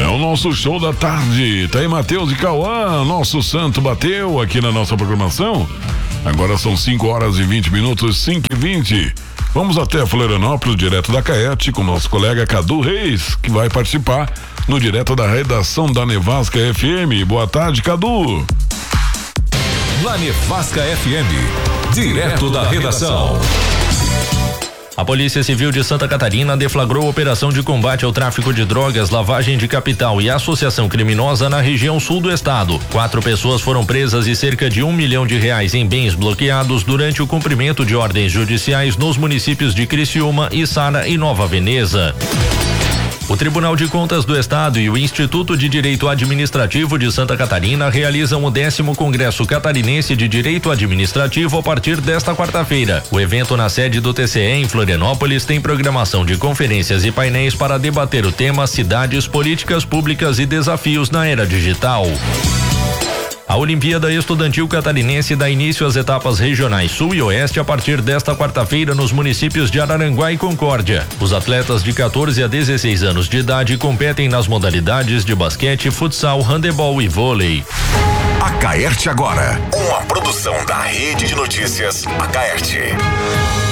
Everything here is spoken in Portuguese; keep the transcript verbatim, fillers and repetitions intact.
É o nosso show da tarde. Tá aí Matheus e Cauã, nosso santo bateu aqui na nossa programação. Agora são cinco horas e vinte minutos, cinco e vinte. Vamos até Florianópolis, direto da Caete, com nosso colega Cadu Reis, que vai participar no direto da redação da Nevasca F M. Boa tarde, Cadu. Na Nevasca F M, direto da redação. A Polícia Civil de Santa Catarina deflagrou operação de combate ao tráfico de drogas, lavagem de capital e associação criminosa na região sul do estado. Quatro pessoas foram presas e cerca de um milhão de reais em bens bloqueados durante o cumprimento de ordens judiciais nos municípios de Criciúma, Içara e Nova Veneza. O Tribunal de Contas do Estado e o Instituto de Direito Administrativo de Santa Catarina realizam o décimo Congresso Catarinense de Direito Administrativo a partir desta quarta-feira. O evento na sede do T C E em Florianópolis tem programação de conferências e painéis para debater o tema cidades, políticas públicas e desafios na era digital. A Olimpíada Estudantil Catarinense dá início às etapas regionais Sul e Oeste a partir desta quarta-feira nos municípios de Araranguá e Concórdia. Os atletas de quatorze a dezesseis anos de idade competem nas modalidades de basquete, futsal, handebol e vôlei. Acaerte agora, uma produção da Rede de Notícias Acaerte.